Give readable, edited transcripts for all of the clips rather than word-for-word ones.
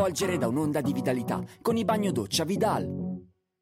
Volgere da un'onda di vitalità con i bagno doccia Vidal.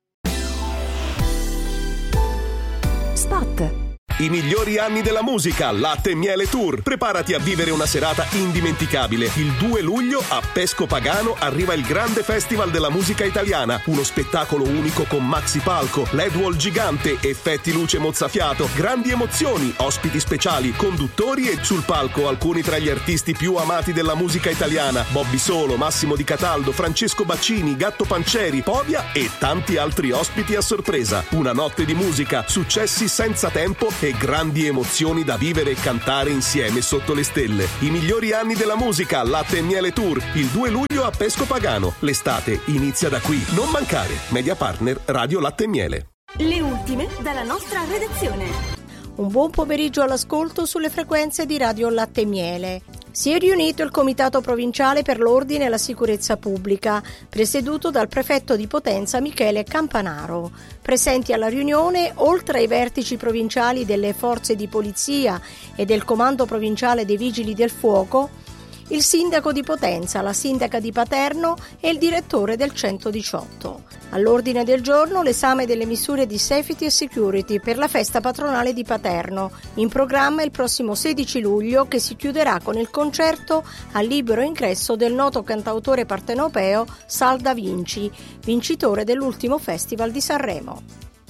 Spot. I migliori anni della musica, Latte e Miele Tour. Preparati a vivere una serata indimenticabile. Il 2 luglio a Pesco Pagano arriva il grande festival della musica italiana. Uno spettacolo unico con maxi palco, LED wall gigante, effetti luce mozzafiato, grandi emozioni, ospiti speciali, conduttori e sul palco alcuni tra gli artisti più amati della musica italiana. Bobby Solo, Massimo Di Cataldo, Francesco Baccini, Gatto Pancieri, Povia e tanti altri ospiti a sorpresa. Una notte di musica, successi senza tempo e grandi emozioni da vivere e cantare insieme sotto le stelle. I migliori anni della musica, Latte e Miele Tour, il 2 luglio a Pesco Pagano. L'estate inizia da qui. Non mancare. Media partner Radio Latte e Miele. Le ultime dalla nostra redazione. Un buon pomeriggio all'ascolto sulle frequenze di Radio Latte e Miele. Si è riunito il Comitato Provinciale per l'Ordine e la Sicurezza Pubblica, presieduto dal prefetto di Potenza Michele Campanaro. Presenti alla riunione, oltre ai vertici provinciali delle forze di polizia e del Comando Provinciale dei Vigili del Fuoco, il sindaco di Potenza, la sindaca di Paterno e il direttore del 118. All'ordine del giorno l'esame delle misure di safety e security per la festa patronale di Paterno, in programma il prossimo 16 luglio che si chiuderà con il concerto a libero ingresso del noto cantautore partenopeo Sal Da Vinci, vincitore dell'ultimo Festival di Sanremo.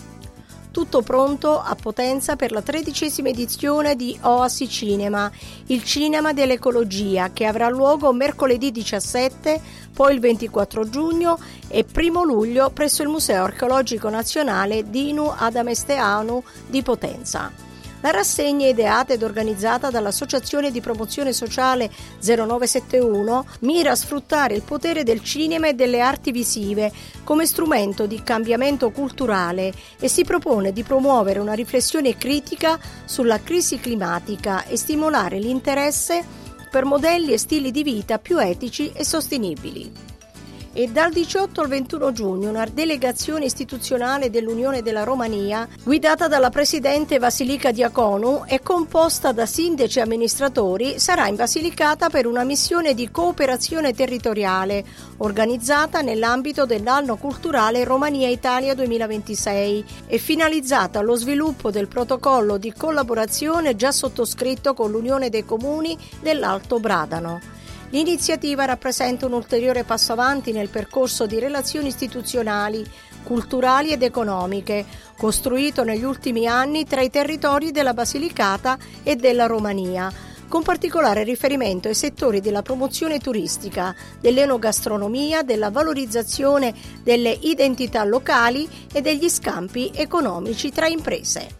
Tutto pronto a Potenza per la 13ª edizione di Oasi Cinema, il cinema dell'ecologia, che avrà luogo mercoledì 17, poi il 24 giugno e 1 luglio presso il Museo Archeologico Nazionale Dinu Adamesteanu di Potenza. La rassegna ideata ed organizzata dall'Associazione di Promozione Sociale 0971 mira a sfruttare il potere del cinema e delle arti visive come strumento di cambiamento culturale e si propone di promuovere una riflessione critica sulla crisi climatica e stimolare l'interesse per modelli e stili di vita più etici e sostenibili. E dal 18 al 21 giugno una delegazione istituzionale dell'Unione della Romania, guidata dalla presidente Vasilika Diaconu e composta da sindaci e amministratori, sarà in Basilicata per una missione di cooperazione territoriale organizzata nell'ambito dell'anno culturale Romania-Italia 2026 e finalizzata allo sviluppo del protocollo di collaborazione già sottoscritto con l'Unione dei Comuni dell'Alto Bradano. L'iniziativa rappresenta un ulteriore passo avanti nel percorso di relazioni istituzionali, culturali ed economiche, costruito negli ultimi anni tra i territori della Basilicata e della Romania, con particolare riferimento ai settori della promozione turistica, dell'enogastronomia, della valorizzazione delle identità locali e degli scambi economici tra imprese.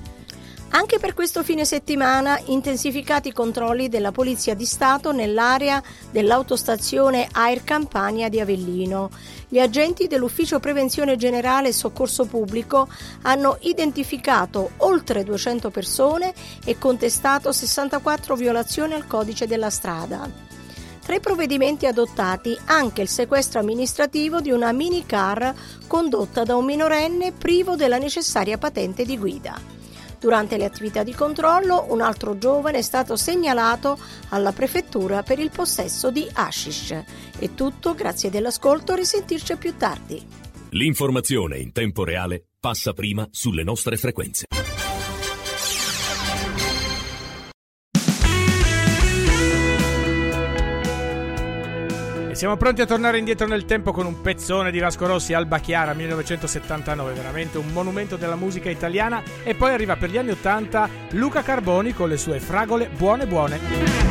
Anche per questo fine settimana intensificati i controlli della Polizia di Stato nell'area dell'autostazione Air Campania di Avellino. Gli agenti dell'Ufficio Prevenzione Generale e Soccorso Pubblico hanno identificato oltre 200 persone e contestato 64 violazioni al codice della strada. Tra i provvedimenti adottati anche il sequestro amministrativo di una minicar condotta da un minorenne privo della necessaria patente di guida. Durante le attività di controllo, un altro giovane è stato segnalato alla prefettura per il possesso di hashish. È tutto, grazie dell'ascolto, risentirci più tardi. L'informazione in tempo reale passa prima sulle nostre frequenze. Siamo pronti a tornare indietro nel tempo con un pezzone di Vasco Rossi, Alba Chiara 1979, veramente un monumento della musica italiana. E poi arriva per gli anni 80 Luca Carboni con le sue Fragole buone buone.